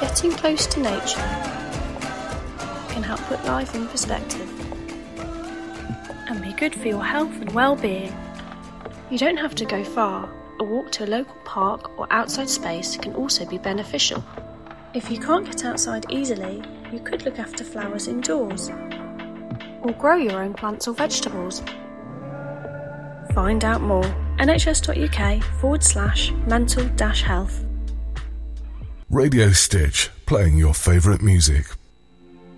Getting close to nature can help put life in perspective and be good for your health and well-being. You don't have to go far. A walk to a local park or outside space can also be beneficial. If you can't get outside easily, you could look after flowers indoors or grow your own plants or vegetables. Find out more. nhs.uk/mental-health. Radio Stitch, playing your favourite music.